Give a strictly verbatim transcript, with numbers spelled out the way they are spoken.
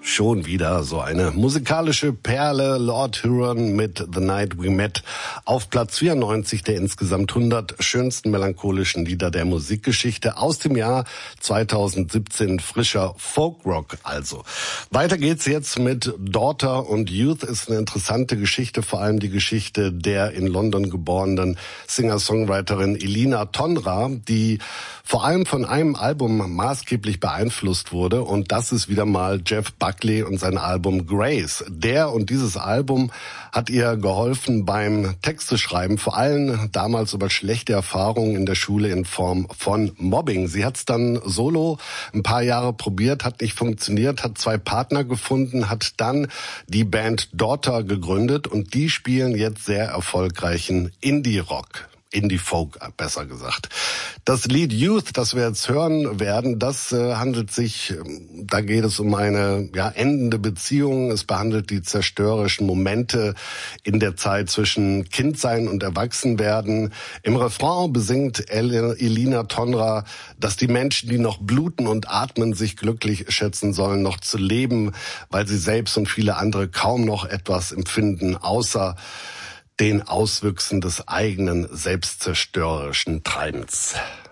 Schon wieder so eine musikalische Perle, Lord Huron mit The Night We Met auf Platz vierundneunzig der insgesamt hundert schönsten melancholischen Lieder der Musikgeschichte aus dem Jahr zweitausendsiebzehn, frischer Folkrock also. Weiter geht's jetzt mit Daughter und Youth, ist eine interessante Geschichte, vor allem die Geschichte der in London geborenen Singer-Songwriterin Elina Tonra, die vor allem von einem Album maßgeblich beeinflusst wurde, und das ist wieder mal Jeff Buckley und sein Album Grace. Der und dieses Album hat ihr geholfen beim Texteschreiben, vor allem damals über schlechte Erfahrungen in der Schule in Form von Mobbing. Sie hat es dann solo ein paar Jahre probiert, hat nicht funktioniert, hat zwei Partner gefunden, hat dann die Band Daughter gegründet und die spielen jetzt sehr erfolgreichen Indie-Rock. Indie-Folk, besser gesagt. Das Lied Youth, das wir jetzt hören werden, das äh, handelt sich, da geht es um eine ja endende Beziehung. Es behandelt die zerstörerischen Momente in der Zeit zwischen Kindsein und Erwachsenwerden. Im Refrain besingt El- Elina Tonra, dass die Menschen, die noch bluten und atmen, sich glücklich schätzen sollen, noch zu leben, weil sie selbst und viele andere kaum noch etwas empfinden, außer den Auswüchsen des eigenen selbstzerstörerischen Treibens.